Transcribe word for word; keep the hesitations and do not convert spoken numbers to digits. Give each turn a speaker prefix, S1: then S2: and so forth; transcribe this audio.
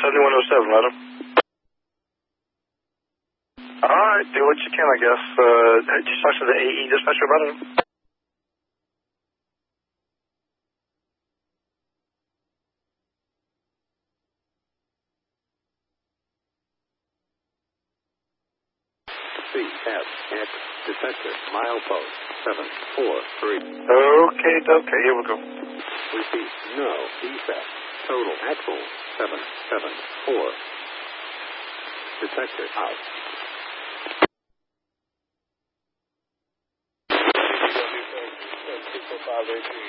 S1: seventy-one oh seven, madam. All right, do what you can, I guess. Uh, just talk to the A E dispatcher, madam.
S2: C S X detector milepost seven four three.
S1: Okay, okay, here we go.
S2: Repeat, no defect. Total axle seven seven four. Detector out.
S3: five eighteen.